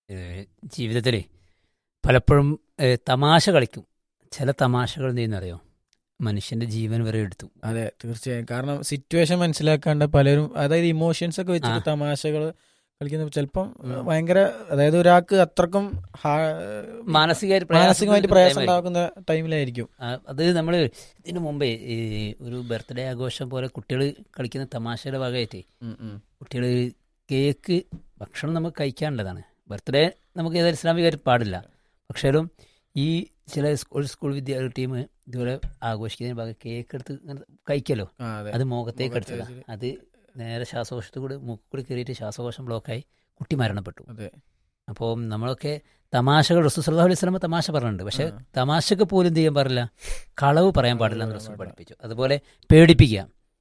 ജീവിതത്തിൽ പലപ്പോഴും തമാശ കളിക്കും. ചില തമാശകൾ എന്തെയ്യുന്നറിയോ, മനുഷ്യന്റെ ജീവൻ വരെ എടുത്തു. അതെ, തീർച്ചയായും. കാരണം സിറ്റുവേഷൻ മനസ്സിലാക്കാണ്ട് പലരും, അതായത് ഇമോഷൻസ് ഒക്കെ വെച്ചിട്ട് തമാശകൾ കളിക്കുന്ന ചിലപ്പം ഭയങ്കര, അതായത് ഒരാൾക്ക് അത്രക്കും മാനസികമായിട്ട് പ്രയാസം ഉണ്ടാക്കുന്ന ടൈമിലായിരിക്കും. അത് നമ്മൾ ഇതിനു മുമ്പേ ഒരു ബർത്ത്ഡേ ആഘോഷം പോലെ കുട്ടികൾ കളിക്കുന്ന തമാശയുടെ ഭാഗമായിട്ട് കുട്ടികൾ കേക്ക്, ഭക്ഷണം നമുക്ക് കഴിക്കാനുള്ളതാണ്. ബർത്ത്ഡേ നമുക്ക് ഏതായാലും ഇസ്ലാമികമായിട്ട് പാടില്ല. പക്ഷേലും ഈ ചില സ്കൂൾ വിദ്യാർത്ഥി ടീം ഇതുപോലെ ആഘോഷിക്കുന്നതിന് ഭാഗം കേക്ക് എടുത്ത് കഴിക്കല്ലോ, അത് മുഖത്തേക്ക് എടുത്തതാണ്. അത് നേരെ ശ്വാസകോശത്തിൽ കൂടി മൂക്കുകൂടി കയറിയിട്ട് ശ്വാസകോശം ബ്ലോക്കായി കുട്ടി മരണപ്പെട്ടു. അപ്പോൾ നമ്മളൊക്കെ തമാശകൾ, റസൂൽ സല്ലല്ലാഹു അലൈഹി വസല്ലം തമാശ പറഞ്ഞിട്ടുണ്ട്. പക്ഷെ തമാശക്ക് പോലും എന്ത് ചെയ്യാൻ പാടില്ല, കളവ് പറയാൻ പാടില്ല എന്ന് റസൂൽ പഠിപ്പിച്ചു. അതുപോലെ പേടിപ്പിക്കുക,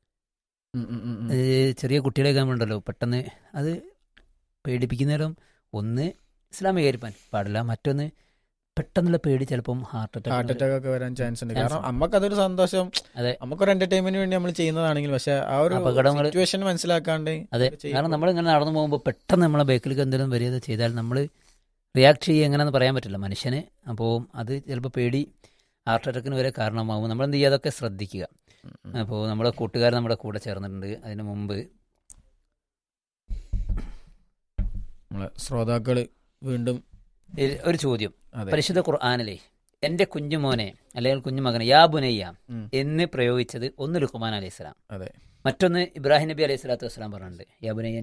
ചെറിയ കുട്ടികളെ ഉണ്ടല്ലോ പെട്ടെന്ന് അത് പേടിപ്പിക്കുന്നതിലും ഒന്ന് ഇസ്ലാമികരിക്കാൻ പാടില്ല, മറ്റൊന്ന് പെട്ടെന്നുള്ള പേടി ചിലപ്പം ഹാർട്ട് അറ്റാക്ക് ഒക്കെ വരാൻ ചാൻസ് ഉണ്ട്. കാരണം നമുക്കതൊരു സന്തോഷം, നമുക്കൊരു എന്റർടൈൻമെന്റിന് വേണ്ടി നമ്മൾ ചെയ്യുന്നതാണെങ്കിൽ, പക്ഷെ ആ ഒരു സിറ്റുവേഷൻ മനസ്സിലാക്കാണ്ട്. അതെ, കാരണം നമ്മളിങ്ങനെ നടന്നു പോകുമ്പോൾ പെട്ടെന്ന് നമ്മളെ ബേക്കിലേക്ക് എന്തെങ്കിലും വരിക ചെയ്താൽ നമ്മൾ റിയാക്ട് ചെയ്യുക എങ്ങനെയാണെന്ന് പറയാൻ പറ്റില്ല മനുഷ്യന്. അപ്പോൾ അത് ചിലപ്പോൾ പേടി ഹാർട്ട് അറ്റാക്കിന് വരെ കാരണമാകും. നമ്മളെന്ത് ചെയ്യുക, അതൊക്കെ ശ്രദ്ധിക്കുക. അപ്പോൾ നമ്മുടെ കൂട്ടുകാർ നമ്മുടെ കൂടെ ചേർന്നിട്ടുണ്ട്. അതിന് മുമ്പ് നമ്മളെ ശ്രോതാക്കൾ വീണ്ടും ഒരു ചോദ്യം. പരിശുദ്ധ ഖുർആനിലെ എന്റെ കുഞ്ഞുമോനെ അല്ലെങ്കിൽ കുഞ്ഞുമകനെ യാ ബുനയ്യ എന്ന് പ്രയോഗിച്ചത് ഒന്ന് ലുഖ്മാൻ അലൈഹി സ്വലാം, മറ്റൊന്ന് ഇബ്രാഹിം നബി അലൈഹി സ്വലാത്തു വസ്സലാം പറഞ്ഞിട്ടുണ്ട്. യാ ബുനയ്യ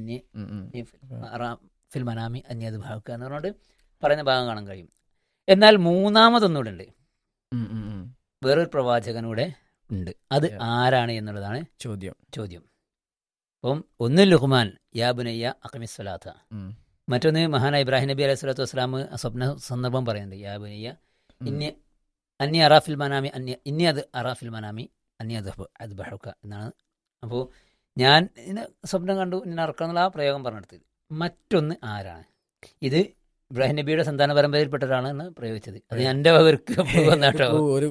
ഫിൽ മനാമി അന്യത് ഭാഗ എന്ന് പറഞ്ഞുകൊണ്ട് പറയുന്ന ഭാഗം കാണാൻ കഴിയും. എന്നാൽ മൂന്നാമതൊന്നുകൂടെ ഉണ്ട്, വേറൊരു പ്രവാചകനൂടെ ഉണ്ട്. അത് ആരാണ് എന്നുള്ളതാണ് ചോദ്യം. അപ്പം ഒന്ന് ലുഖ്മാൻ യാ ബുനയ്യ അഖിമിസ് സ്വലാത്ത, മറ്റൊന്ന് മഹാനായ ഇബ്രാഹിം നബി അലൈഹി സ്വലാത്തു വസ്സലാം സ്വപ്ന സന്ദർഭം പറയുന്നുണ്ട്, യാ ബുനയ്യ അന്യ അറാഫിൽ മനാമി ഇന്നി അത് അറാഫിൽ മനാമി അന്യ അത് ബഹുക്ക എന്നാണ്. അപ്പോൾ ഞാൻ ഇതിന് സ്വപ്നം കണ്ടു ഇന്നെ അറക്കണം എന്നുള്ള ആ പ്രയോഗം പറഞ്ഞെടുത്ത്. മറ്റൊന്ന് ആരാണ്, ഇത് ഇബ്രാഹിം നബിയുടെ സന്താന പരമ്പരയിൽപ്പെട്ട ഒരാളാണ് പ്രയോഗിച്ചത്. അത് എൻ്റെ വകർക്ക് വന്നാട്ടോ.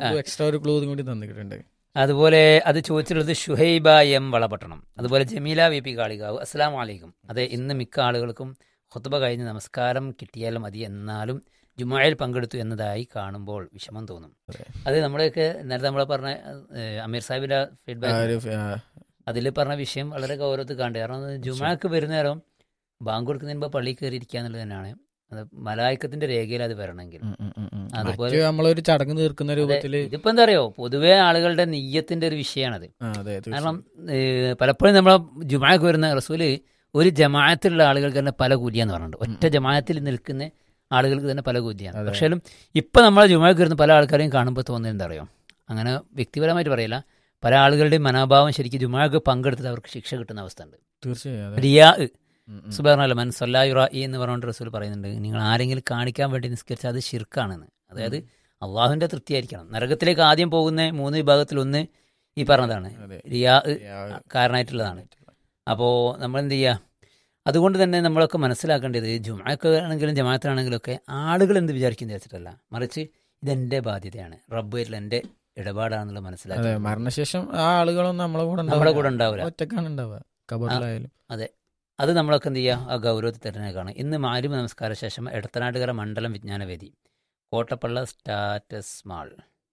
അതുപോലെ അത് ചോദിച്ചിട്ടുള്ളത് ഷുഹൈബ എം വളപട്ടണം, അതുപോലെ ജമീല വി പി കാളികാവ്. അസ്സലാമു അലൈക്കും. അതെ, ഇന്ന് മിക്ക ആളുകൾക്കും ഖുത്ബ കഴിഞ്ഞ് നമസ്കാരം കിട്ടിയാൽ മതി, എന്നാലും ജുമുഅയിൽ പങ്കെടുത്തു എന്നതായി കാണുമ്പോൾ വിഷമം തോന്നും. അത് നമ്മളെയൊക്കെ നേരത്തെ നമ്മളെ പറഞ്ഞ അമീർ സാഹിബിന്റെ ഫീഡ്ബാക്ക്, അതിൽ പറഞ്ഞ വിഷയം വളരെ ഗൗരവത്തിൽ കണ്ടു. കാരണം ജുമുഅക്ക് വരുന്ന നേരം ബാങ്ക് കൊടുക്കുന്നതിന് മുമ്പ് പള്ളിയിൽ കയറിയിരിക്കുക എന്നുള്ളത് തന്നെയാണ്. അത് മലായിക്കത്തിന്റെ രേഖയിൽ അത് വരണമെങ്കിൽ. അതുപോലെ നമ്മളൊരു ചടങ്ങ് തീർക്കുന്ന രൂപത്തിൽ ഇതിപ്പോ എന്താ അറിയോ, പൊതുവെ ആളുകളുടെ നിയ്യത്തിന്റെ ഒരു വിഷയമാണത്. കാരണം പലപ്പോഴും നമ്മളെ ജുമുഅക്ക് വരുന്ന റസൂല് ഒരു ജമാഅത്തിലുള്ള ആളുകൾക്ക് തന്നെ പല കൂലിയാന്ന് പറഞ്ഞിട്ടുണ്ട്. ഒറ്റ ജമാഅത്തിൽ നിൽക്കുന്ന ആളുകൾക്ക് തന്നെ പല കൂലിയാണ്. പക്ഷേ ഇപ്പൊ നമ്മളെ ജുമുഅക്ക് വരുന്ന പല ആൾക്കാരെയും കാണുമ്പോൾ തോന്നുന്നത് എന്താ അറിയോ, അങ്ങനെ വ്യക്തിപരമായിട്ട് പറയില്ല, പല ആളുകളുടെയും മനോഭാവം ശരിക്കും ജുമുഅക്ക് പങ്കെടുത്തത് അവർക്ക് ശിക്ഷ കിട്ടുന്ന അവസ്ഥ ഉണ്ട്. തീർച്ചയായും റിയാ സുബ്ഹാനല്ലാഹ് മൻ സല്ലാ യുറാഇ എന്ന് പറഞ്ഞുകൊണ്ട് റസൂൽ പറയുന്നുണ്ട്, നിങ്ങൾ ആരെങ്കിലും കാണിക്കാൻ വേണ്ടി നിസ്കരിച്ചാൽ അത് ശിർക്കാണെന്ന്. അതായത് അള്ളാഹുവിന്റെ തൃപ്തിയായിരിക്കണം. നരകത്തിലേക്ക് ആദ്യം പോകുന്ന 3 വിഭാഗത്തിൽ ഒന്ന് ഈ പറഞ്ഞതാണ്, റിയാ കാരണമായിട്ടുള്ളതാണ്. അപ്പോൾ നമ്മൾ എന്ത് ചെയ്യുക, അതുകൊണ്ട് തന്നെ നമ്മളൊക്കെ മനസ്സിലാക്കേണ്ടത് ജുമുഅക്ക് ആണെങ്കിലും ജമാഅത്താണെങ്കിലും ഒക്കെ ആളുകൾ എന്ത് വിചാരിക്കുന്ന വെച്ചിട്ടല്ല, മറിച്ച് ഇതെന്റെ ബാധ്യതയാണ്, റബ്ബുമായിട്ടുള്ള എന്റെ ഇടപാടാണെന്നുള്ളത് മനസ്സിലാക്കുക. മരണശേഷം ആ ആളുകളൊന്നും നമ്മളെ കൂടെ ഉണ്ടാവില്ല, ഒറ്റക്കാണ് ഉണ്ടാവുക കബറിലായാലും. അതെ, അത് നമ്മളൊക്കെ എന്ത് ചെയ്യുക, ആ ഗൗരവത്തിൽ തന്നെ കാണും. ഇന്ന് മാലിന്യ നമസ്കാര ശേഷം എടത്തനാട്ടുകര മണ്ഡലം വിജ്ഞാനവേദി കോട്ടപ്പള്ള സ്റ്റാറ്റസ് മാൾ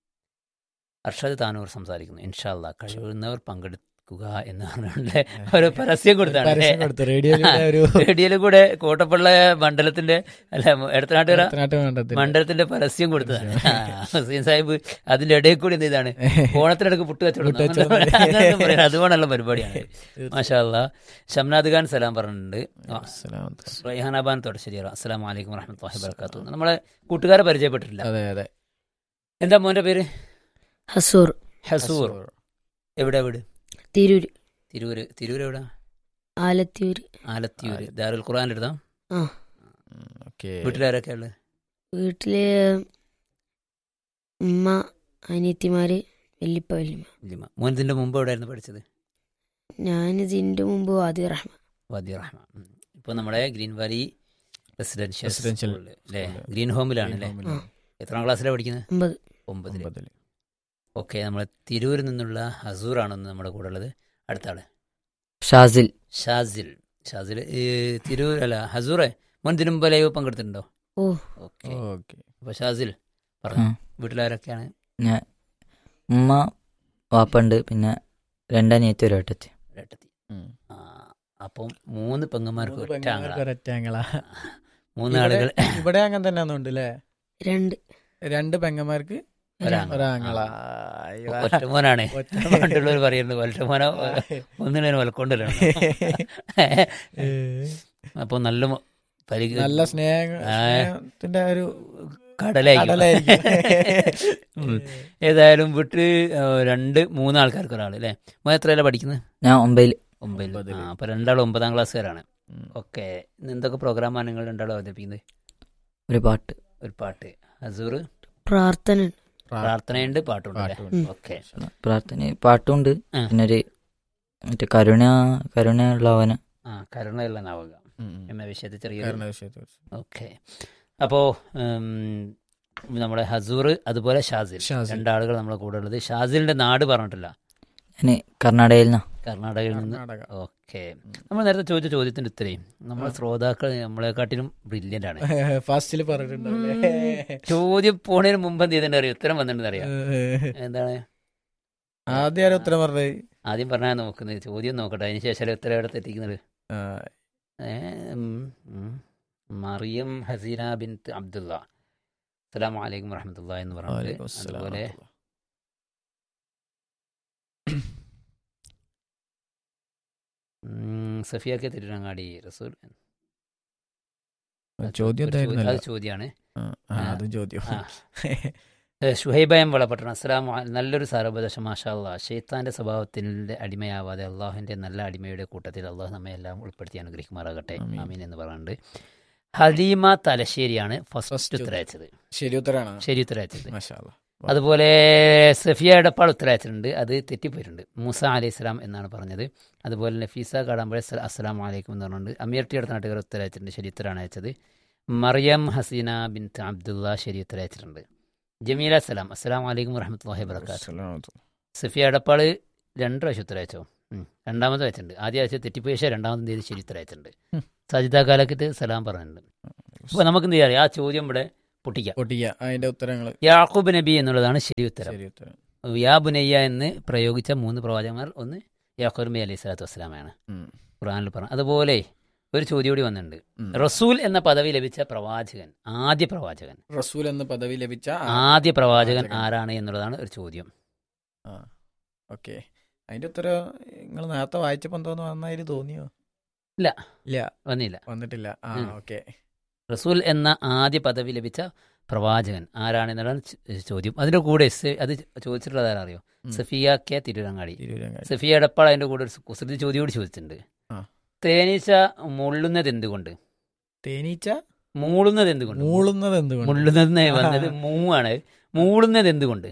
അർഷദ് താനൂർ സംസാരിക്കുന്നു. ഇൻഷാ അല്ലാഹ് കഴിയുന്നവർ പങ്കെടുക്കുക എന്ന് പറഞ്ഞുകൊണ്ട് ഒരു പരസ്യം കൊടുത്താണ് റേഡിയോയിൽ കൂടെ കോട്ടപ്പള്ള മണ്ഡലത്തിന്റെ അല്ല എടത്തനാട്ടുകര മണ്ഡലത്തിന്റെ പരസ്യം കൊടുത്തതാണ്. ഹുസൈൻ സാഹിബ് അതിന്റെ ഇടയിൽ കൂടി എന്ത് ചെയ്താണ്, ഓണത്തിനിടക്ക് പുട്ട് കച്ചവടം, അതുകൊണ്ടുള്ള പരിപാടിയാണ്. മാഷാ അല്ലാഹ്. ഷംനാദ് ഖാൻ സലാം പറഞ്ഞിട്ടുണ്ട്. റൈഹാനാബാൻ തൊടശ്ശേരി അസ്സലാമു അലൈക്കും വറഹ്മത്തുള്ളാഹി വബറകാതുഹു. നമ്മളെ കൂട്ടുകാരെ പരിചയപ്പെട്ടിട്ടില്ല. എന്താ മോന്റെ പേര്? ഹസൂർ. ഹസൂർ. എവിടെ വീട്? തിരൂര് എവിടെ? ആലത്തിയൂര്. ദാറുൽ ഖുർആൻ എടുത്താ? വീട്ടിലാരൊക്കെ ഉള്ളത്? വീട്ടില് ഉമ്മ, അനിയത്തിമാര്, വല്യപ്പ, വല്യമ്മ. മോൻ ഇതിന്റെ മുമ്പ് എവിടെയായിരുന്നു പഠിച്ചത്? ഞാനിതിന്റെ മുമ്പ് വാദി റഹ്മ. ഇപ്പൊ നമ്മുടെ ഗ്രീൻ വാലി റെസിഡൻഷ്യൽ അല്ലേ, ഗ്രീൻ ഹോമിലാണ് അല്ലേ? എത്രാം ക്ലാസ്സിലാണ് പഠിക്കുന്നത്? 9. ഓക്കെ, നമ്മൾ തിരൂരിൽ നിന്നുള്ള ഹസൂറാണെന്ന് നമ്മുടെ കൂടെ ഉള്ളത്. അടുത്ത ആള് ഷാസിൽ. തിരൂർ അല്ല ഹസൂറെ, മോൻ ഇതിനു മുമ്പ് ലൈവ് പങ്കെടുത്തിട്ടുണ്ടോ? ഓ. ഓക്കെ. ഓക്കെ. അപ്പോൾ ഷാസിൽ പറഞ്ഞു, വീട്ടിലാരൊക്കെയാണ്? ഞാൻ ഉമ്മ വാപ്പുണ്ട്, പിന്നെ രണ്ടനിയത്തി ഒരു ഏട്ടത്തി. ഏട്ടത്തി. അപ്പം 3 പെങ്ങന്മാർക്ക് ഒറ്റാങ്ങളാ. ഒരറ്റാങ്ങളാ. 3 ആളുകൾ. ഇവിടെ അങ്ങനെ തന്നെ ഒന്നുണ്ട് അല്ലേ? 2 പെങ്ങന്മാർക്ക് ഒരാങ്ങള. ഒരാങ്ങളാ. ഒറ്റമോനാണ്. പണ്ടുള്ളവർ പറയുന്നത് ഒറ്റമോനോ ഒന്നിനെ വൽക്കൊണ്ടല്ലോ. അപ്പൊ നല്ല നല്ല സ്നേഹത്തിന്റെ ഒരു കടലായിരിക്കും. ഏതായാലും വീട്ടില് 2-3 ആൾക്കാർക്ക് ഒരാൾ അല്ലേ? മോൻ എത്രയല്ല പഠിക്കുന്നത്? ഞാൻ 9. അപ്പൊ 2 9ാം ക്ലാസ്സുകാരാണ്. ഓക്കെ. എന്തൊക്കെ പ്രോഗ്രാമാണ് നിങ്ങൾ 2 അവതരിപ്പിക്കുന്നത്? ഒരു പാട്ട്. ഹസൂർ പ്രാർത്ഥനയുണ്ട്, പാട്ടുണ്ട്. ഓക്കെ. പ്രാർത്ഥന പാട്ടുമുണ്ട്, പിന്നെ ഒരു മറ്റേ കരുണയുള്ളവന് കരുണയുള്ള നാവുക എന്ന വിഷയത്തിൽ ചെറിയ. ഓക്കെ. അപ്പോ നമ്മുടെ ഹസൂർ അതുപോലെ ഷാസിൽ 2 ആളുകൾ നമ്മളെ കൂടെ ഉള്ളത്. ഷാസിലിന്റെ നാട് പറഞ്ഞിട്ടില്ല. ഞാൻ കർണാടകയിൽ നിന്ന്. ഓക്കെ. നമ്മൾ നേരത്തെ ചോദിച്ച ചോദ്യത്തിന്റെ ഉത്തരം നമ്മളെ ശ്രോതാക്കൾ നമ്മളെക്കാട്ടിലും ബ്രില്യൻ്റ് ആണ്. ഫാസ്റ്റിൽ പറഞ്ഞിട്ടുണ്ടല്ലേ? ചോദ്യം പോണതിന് മുമ്പ് എന്ത് ചെയ്തിട്ടുണ്ട് അറിയാം? ഉത്തരം വന്നിട്ടുണ്ടെന്ന് അറിയാം. എന്താണ് ആദ്യം ഉത്തരം പറഞ്ഞത്? ആദ്യം പറഞ്ഞാൽ നോക്കുന്നത് ചോദ്യം നോക്കട്ടെ, അതിന് ശേഷം ഉത്തരം എവിടെ തെറ്റിക്കുന്നത്. മറിയം ഹസീന ബിൻത്ത് അബ്ദുള്ള അസ്സലാമു അലൈക്കും വറഹ്മത്തുള്ളാഹി എന്ന് പറഞ്ഞത്. അതുപോലെ സഫിയാക്കെ തിരുരങ്ങാടി റസൂൽ. അത് ചോദ്യമാണ്. ഷുഹൈബയം വളപട്ടണം. അസ്സലാമു നല്ലൊരു സാരോപദേശം മാഷാ അല്ലാഹ്. ഷെയ്ത്താന്റെ സ്വഭാവത്തിന്റെ അടിമയാവാതെ അള്ളാഹുവിന്റെ നല്ല അടിമയുടെ കൂട്ടത്തിൽ അള്ളാഹു നമ്മെ എല്ലാം ഉൾപ്പെടുത്തി അനുഗ്രഹിക്കുമാറാകട്ടെ. ആമീൻ എന്ന് പറയുന്നുണ്ട്. ഹലീമ തലശ്ശേരിയാണ് ഫസ്റ്റ് ഉത്തരയച്ചത്. ശരി ഉത്തരയച്ചത്. അതുപോലെ സഫിയ എടപ്പാൾ ഉത്തരയച്ചിട്ടുണ്ട്, അത് തെറ്റിപ്പോയിട്ടുണ്ട്. മൂസ അലൈഹി സ്വലാം എന്നാണ് പറഞ്ഞത്. അതുപോലെ നഫീസ കാടാമ്പഴ അസ്സലാമു അലൈക്കും എന്ന് പറഞ്ഞിട്ടുണ്ട്. അമീർ ടി അടുത്ത നാട്ടുകാർ ഉത്തരയച്ചിട്ടുണ്ട്, ശരി ഉത്തരമാണ് അയച്ചത്. മറിയം ഹസീന ബിൻത്ത് അബ്ദുള്ള ശരി ഉത്തരയച്ചിട്ടുണ്ട്. ജമീല സലാം അസ്സലാമു അലൈക്കും വറഹ്മത്തുള്ളാഹി വബറകാതുഹു. സഫിയ എടപ്പാൾ 2 പ്രാവശ്യം ഉത്തരയച്ചോ? 2ാമത് അയച്ചിട്ടുണ്ട്. ആദ്യം അയച്ചത് തെറ്റിപ്പോയ ശേഷം 2ാമത് ചെയ്ത് ശരി ഉത്തരയച്ചിട്ടുണ്ട്. സജിദ കാലക്കത്ത് സലാം പറഞ്ഞിട്ടുണ്ട്. അപ്പോൾ നമുക്ക് എന്ത് ചെയ്യാം, ആ ചോദ്യം ഇവിടെ പൊട്ടിക്കാം. അതിന്റെ ഉത്തരങ്ങൾ യാക്കൂബ് നബി എന്നുള്ളതാണ് ശരി ഉത്തരം. യാ ബുനയ്യ എന്ന് പ്രയോഗിച്ച 3 പ്രവാചകന്മാർ, ഒന്ന് യാക്കൂബ് നബി അലൈഹി സ്വലാത്തു വസ്സലാമാണ് ഖുർആനിൽ പറഞ്ഞു. അതുപോലെ ഒരു ചോദ്യം കൂടി വന്നിട്ടുണ്ട്. റസൂൽ എന്ന പദവി ലഭിച്ച പ്രവാചകൻ, ആദ്യ പ്രവാചകൻ ആരാണ് എന്നുള്ളതാണ് ഒരു ചോദ്യം. ഓക്കെ. അതിന്റെ ഉത്തരം നിങ്ങൾ നേരത്തെ വായിച്ചപ്പോ എന്തോന്ന് വന്നായി തോന്നിയോ? ഇല്ല, വന്നിട്ടില്ല. ഓക്കെ. റസൂൽ എന്ന ആദ്യ പദവി ലഭിച്ച പ്രവാചകൻ ആരാണെന്നുള്ളതാണ് ചോദ്യം. അതിന്റെ കൂടെ അത് ചോദിച്ചിട്ടുള്ളത് ആരറിയോ? സഫിയ കെ തിരുരങ്ങാടി. സഫിയ എടപ്പാൾ അതിന്റെ കൂടെ ഒരു കുസൃതി ചോദ്യം കൂടി ചോദിച്ചിട്ടുണ്ട്. തേനീച്ച മുള്ളുന്നത് എന്തുകൊണ്ട്? മൂളുന്നത് എന്തുകൊണ്ട്? മുള്ളുന്നത് വന്നത് മൂവാണ്. മൂളുന്നത് എന്തുകൊണ്ട്?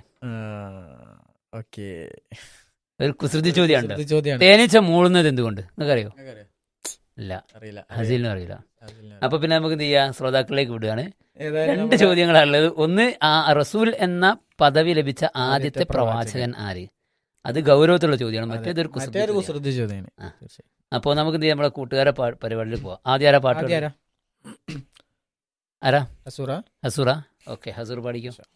ഒരു കുസൃതി ചോദ്യമാണ്. തേനീച്ച മൂളുന്നത് എന്തുകൊണ്ട് നിങ്ങൾക്കറിയോ? ഇല്ല, ഹസീലിനും അറിയില്ല. അപ്പൊ പിന്നെ നമുക്ക് എന്ത് ചെയ്യാം, ശ്രോതാക്കളിലേക്ക് വിടുകയാണ്. 2 ചോദ്യങ്ങളാണുള്ളത്. ഒന്ന്, ആ റസൂൽ എന്ന പദവി ലഭിച്ച ആദ്യത്തെ പ്രവാചകൻ ആര്? അത് ഗൗരവത്തിലുള്ള ചോദ്യമാണ്. മറ്റേതൊരു കുസൃതി ചോദ്യമാണ്. അപ്പോൾ നമുക്ക് എന്ത് ചെയ്യാം, നമ്മളെ കൂട്ടുകാരെ പരിപാടിയിൽ പോവാം. ആദ്യം ആരാ പാട്ട്? ആരാ? ഹസൂറ. ഓക്കെ, ഹസൂർ പാടിക്കും.